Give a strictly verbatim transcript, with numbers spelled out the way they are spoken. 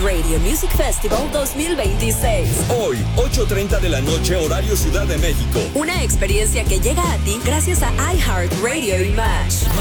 Radio Music Festival dos mil veintiséis. Hoy, ocho treinta de la noche, horario Ciudad de México. Una experiencia que llega a ti gracias a iHeartRadio y Match.